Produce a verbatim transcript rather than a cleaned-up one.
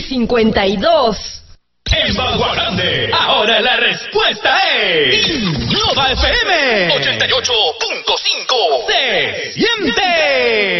cincuenta y dos. En Bagua Grande, ahora la respuesta es Innova F M ochenta y ocho punto cinco. Se siente.